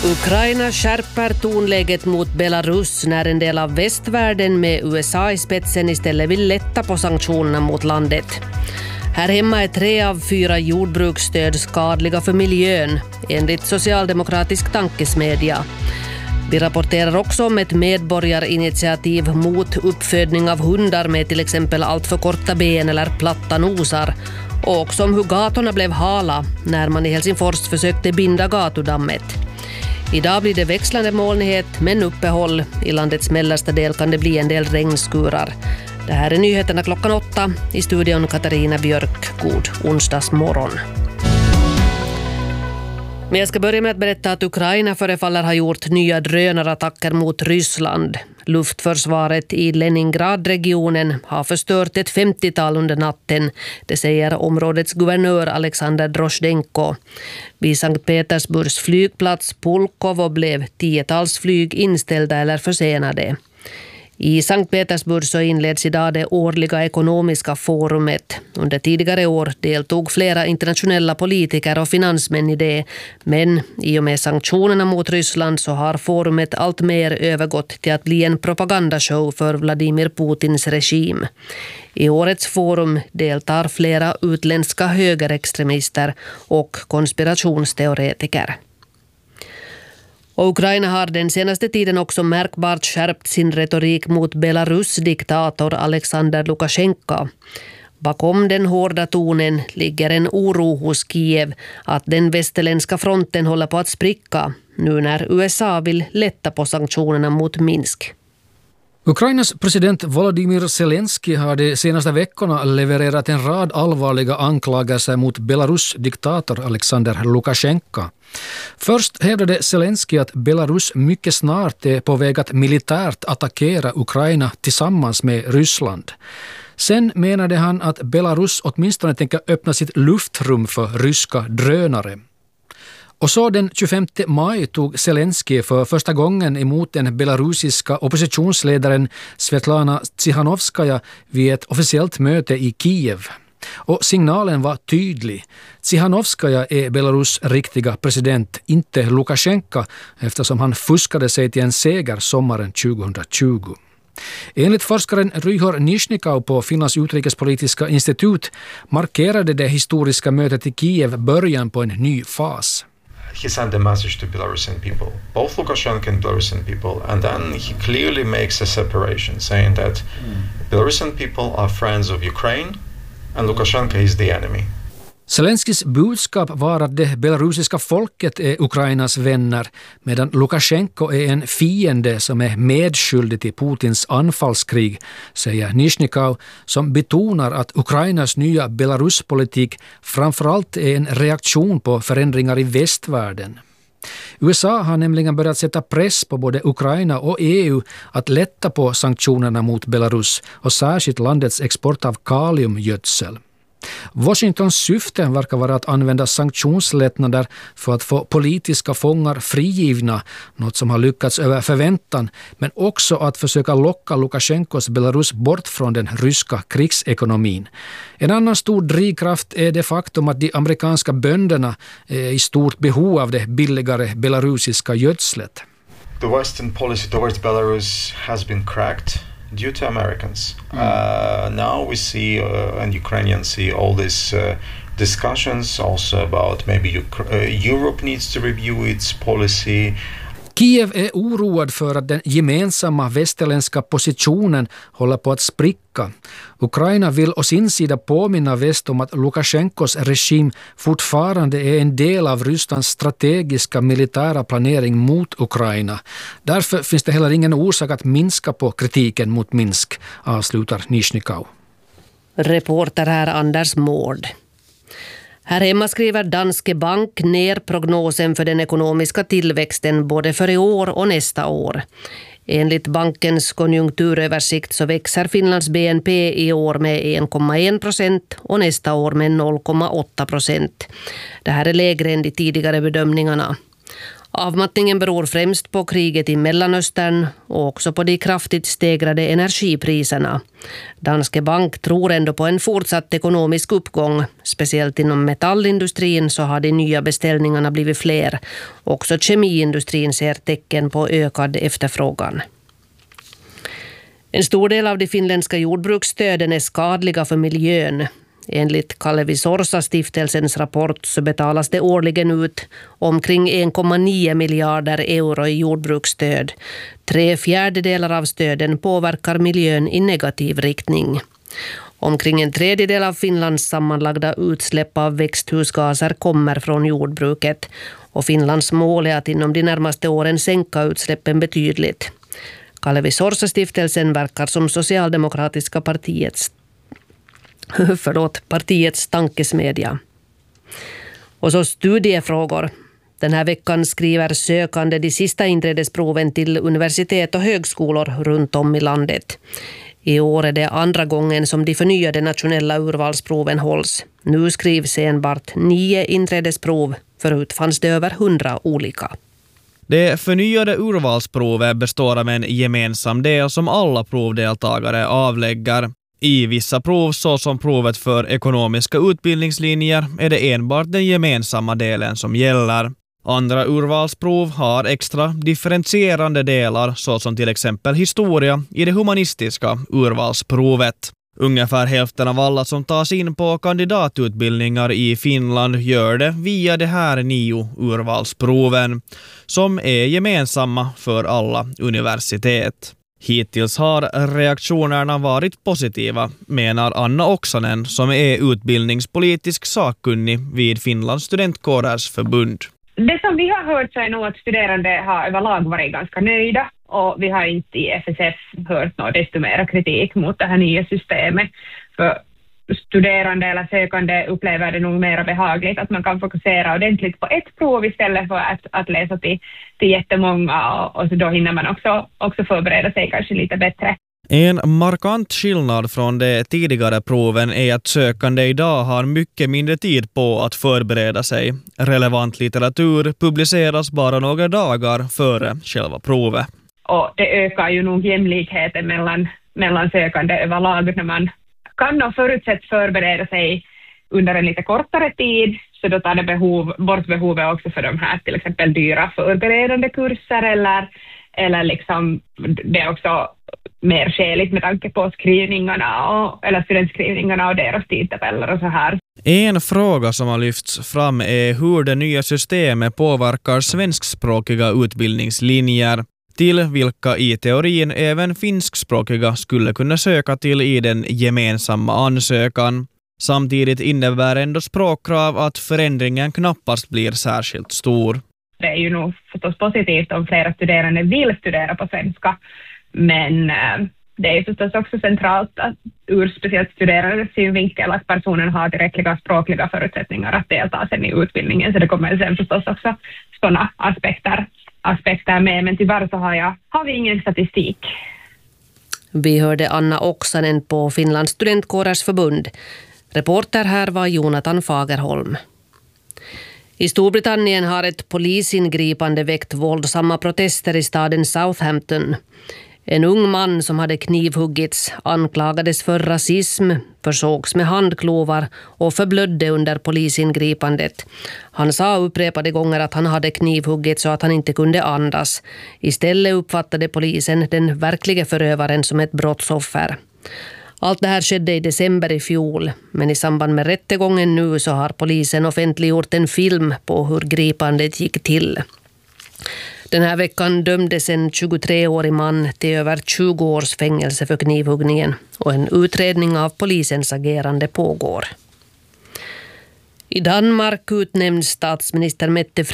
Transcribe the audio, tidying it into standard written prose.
Ukraina skärper tonläget mot Belarus när en del av västvärlden med USA i spetsen istället vill lätta på sanktionerna mot landet. Här hemma är 3 av 4 jordbruksstöd skadliga för miljön, enligt socialdemokratisk tankesmedja. Vi rapporterar också om ett medborgarinitiativ mot uppfödning av hundar med till exempel allt för korta ben eller platta nosar. Och också om hur gatorna blev hala när man i Helsingfors försökte binda gatudammet. Idag blir det växlande molnighet men uppehåll. I landets mellersta del kan det bli en del regnskurar. Det här är nyheterna klockan 8. I studion Katarina Björk. God onsdagsmorgon. Men jag ska börja med att berätta att Ukraina förefaller ha gjort nya drönarattacker mot Ryssland. Luftförsvaret i Leningradregionen har förstört ett 50-tal under natten. Det säger områdets guvernör Alexander Drozhdenko. Vid Sankt Petersburgs flygplats Pulkovo blev 10-tals flyg inställda eller försenade. I Sankt Petersburg så inleds idag det årliga ekonomiska forumet. Under tidigare år deltog flera internationella politiker och finansmän i det. Men i och med sanktionerna mot Ryssland så har forumet allt mer övergått till att bli en propagandashow för Vladimir Putins regim. I årets forum deltar flera utländska högerextremister och konspirationsteoretiker. Och Ukraina har den senaste tiden också märkbart skärpt sin retorik mot Belarus diktator Alexander Lukasjenko. Bakom den hårda tonen ligger en oro hos Kiev att den västerländska fronten håller på att spricka nu när USA vill lätta på sanktionerna mot Minsk. Ukrainas president Volodymyr Zelensky har de senaste veckorna levererat en rad allvarliga anklagelser mot Belarus diktator Alexander Lukasjenko. Först hävdade Zelensky att Belarus mycket snart är på väg att militärt attackera Ukraina tillsammans med Ryssland. Sen menade han att Belarus åtminstone tänker öppna sitt luftrum för ryska drönare. Och så den 25 maj tog Zelensky för första gången emot den belarusiska oppositionsledaren Svetlana Tsikhanovskaja vid ett officiellt möte i Kiev. Och signalen var tydlig. Tsikhanovskaja är Belarus riktiga president, inte Lukasjenko, eftersom han fuskade sig till en seger sommaren 2020. Enligt forskaren Ryhor Nizhnikov på Finlands utrikespolitiska institut markerade det historiska mötet i Kiev början på en ny fas. He sent a message to Belarusian people, both Lukashenko and Belarusian people, and then he clearly makes a separation, saying that Belarusian people are friends of Ukraine and Lukashenko is the enemy. Zelenskys budskap var att det belarusiska folket är Ukrainas vänner, medan Lukasjenko är en fiende som är medskyldig till Putins anfallskrig, säger Nizhnikov, som betonar att Ukrainas nya Belaruspolitik framförallt är en reaktion på förändringar i västvärlden. USA har nämligen börjat sätta press på både Ukraina och EU att lätta på sanktionerna mot Belarus och särskilt landets export av kaliumgödsel. Washingtons syfte verkar vara att använda sanktionslättnader för att få politiska fångar frigivna, något som har lyckats över förväntan, men också att försöka locka Lukasjenkos Belarus bort från den ryska krigsekonomin. En annan stor drivkraft är det faktum att de amerikanska bönderna är i stort behov av det billigare belarusiska gödslet. The Western policy towards Belarus has been cracked due to Americans. Now we see and Ukrainians see all these discussions also about maybe Europe needs to review its policy. Kiev är oroad för att den gemensamma västerländska positionen håller på att spricka. Ukraina vill å sin sida påminna väst om att Lukasjenkos regim fortfarande är en del av Rysslands strategiska militära planering mot Ukraina. Därför finns det heller ingen orsak att minska på kritiken mot Minsk, avslutar Nizhnikov. Reporter här Anders Mård. Här hemma skriver Danske Bank ner prognosen för den ekonomiska tillväxten både för i år och nästa år. Enligt bankens konjunkturöversikt så växer Finlands BNP i år med 1,1% och nästa år med 0,8%. Det här är lägre än de tidigare bedömningarna. Avmattningen beror främst på kriget i Mellanöstern och också på de kraftigt stegrade energipriserna. Danske Bank tror ändå på en fortsatt ekonomisk uppgång. Speciellt inom metallindustrin så har de nya beställningarna blivit fler. Också kemiindustrin ser tecken på ökad efterfrågan. En stor del av de finländska jordbruksstöden är skadliga för miljön. Enligt Kalevi Sorsa-stiftelsens rapport så betalas det årligen ut omkring 1,9 miljarder euro i jordbruksstöd. 3/4 av stöden påverkar miljön i negativ riktning. Omkring 1/3 av Finlands sammanlagda utsläpp av växthusgaser kommer från jordbruket. Och Finlands mål är att inom de närmaste åren sänka utsläppen betydligt. Kalevi Sorsa-stiftelsen verkar som socialdemokratiska partiets tankesmedja. Och så studiefrågor. Den här veckan skriver sökande de sista inträdesproven till universitet och högskolor runt om i landet. I år är det andra gången som de förnyade nationella urvalsproven hålls. Nu skrivs enbart 9 inträdesprov, förut fanns det över 100 olika. Det förnyade urvalsprovet består av en gemensam del som alla provdeltagare avlägger. I vissa prov, såsom provet för ekonomiska utbildningslinjer, är det enbart den gemensamma delen som gäller. Andra urvalsprov har extra differentierande delar, såsom till exempel historia i det humanistiska urvalsprovet. Ungefär hälften av alla som tas in på kandidatutbildningar i Finland gör det via de här 9 urvalsproven, som är gemensamma för alla universitet. Hittills har reaktionerna varit positiva, menar Anna Oksanen som är utbildningspolitisk sakkunnig vid Finlands studentkårers förbund. Det som vi har hört så är nog att studerande har överlag varit ganska nöjda och vi har inte i FSF hört något desto mer kritik mot det här nya systemet. För studerande eller sökande upplever det nog mer behagligt att man kan fokusera ordentligt på ett prov istället för att läsa till jättemånga och så då hinner man också förbereda sig kanske lite bättre. En markant skillnad från de tidigare proven är att sökande idag har mycket mindre tid på att förbereda sig. Relevant litteratur publiceras bara några dagar före själva provet. Och det ökar ju nog jämlikheten mellan sökande överlag när man kan och förutsätts förbereda sig under en lite kortare tid, så då tar det bort behovet också för de här till exempel dyra förberedande kurser eller liksom det är också mer skäligt med tanke på skrivningarna eller studentskrivningarna och deras tidtabeller och så här. En fråga som har lyfts fram är hur det nya systemet påverkar svenskspråkiga utbildningslinjer, till vilka i teorin även finskspråkiga skulle kunna söka till i den gemensamma ansökan. Samtidigt innebär ändå språkkrav att förändringen knappast blir särskilt stor. Det är ju nog förstås positivt om flera studerande vill studera på svenska, men det är ju förstås också centralt att ur speciellt studerandes synvinkel att personen har tillräckliga språkliga förutsättningar att delta sen i utbildningen, så det kommer sen förstås också sådana aspekter med, men tyvärr så har vi ingen statistik. Vi hörde Anna Oksanen på Finlands studentkårers förbund. Reporter här var Jonathan Fagerholm. I Storbritannien har ett polisingripande väckt våldsamma protester i staden Southampton. En ung man som hade knivhuggits anklagades för rasism, försågs med handklovar och förblödde under polisingripandet. Han sa upprepade gånger att han hade knivhuggits så att han inte kunde andas. Istället uppfattade polisen den verkliga förövaren som ett brottsoffer. Allt det här skedde i december i fjol, men i samband med rättegången nu så har polisen offentliggjort en film på hur gripandet gick till. Den här veckan dömdes en 23-årig man till över 20 års fängelse för knivhuggningen och en utredning av polisens agerande pågår. I Danmark utnämns statsminister Mette